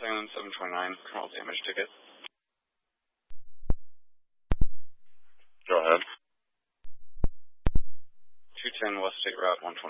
afternoon, 729, criminal damage ticket. Go ahead. 210 West State Route 120.